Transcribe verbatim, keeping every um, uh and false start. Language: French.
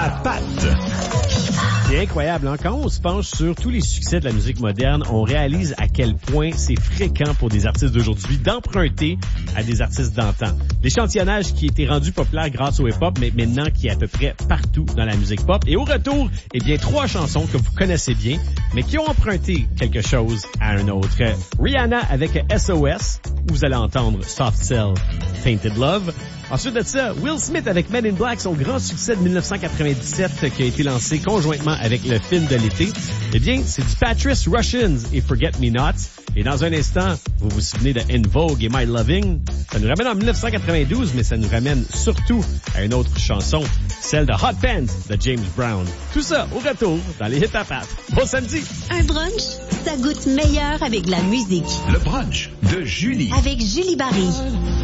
à Pat. C'est incroyable, hein? Quand on se penche sur tous les succès de la musique moderne, on réalise à quel point c'est fréquent pour des artistes d'aujourd'hui d'emprunter à des artistes d'antan. L'échantillonnage qui était rendu populaire grâce au hip-hop, mais maintenant qui est à peu près partout dans la musique pop. Et au retour, eh bien, trois chansons que vous connaissez bien, mais qui ont emprunté quelque chose à un autre. Rihanna avec S O S, où vous allez entendre Soft Cell, Tainted Love. Ensuite de ça, Will Smith avec Men in Black, son grand succès de dix-neuf cent quatre-vingt-dix-sept qui a été lancé conjointement avec le film de l'été. Eh bien, c'est du Patrice Russians et Forget Me Not. Et dans un instant, vous vous souvenez de In Vogue et My Loving. Ça nous ramène en dix-neuf cent quatre-vingt-douze, mais ça nous ramène surtout à une autre chanson, celle de Hot Pants de James Brown. Tout ça au retour dans les hits à Pat. Bon samedi! Un brunch, ça goûte meilleur avec la musique. Le brunch de Julie. Avec Julie Barry.